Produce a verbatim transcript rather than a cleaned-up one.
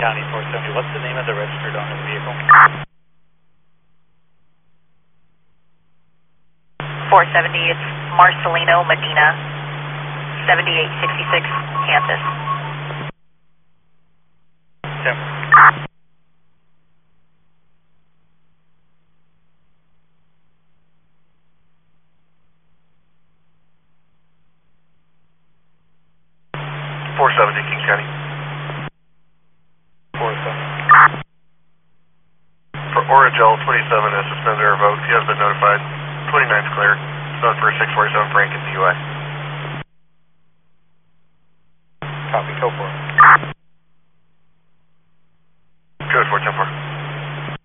County four seventy, what's the name of the registered owner of the vehicle? four seventy, it's Marcelino Medina, seventy-eight sixty-six, Kansas. Tim. four seventy, King County. four seventy. For Origel, twenty-seven is suspended or revoked. He has been notified. twenty-nine is clear. Done for six forty-seven Frank in the U I. Copy, go for it.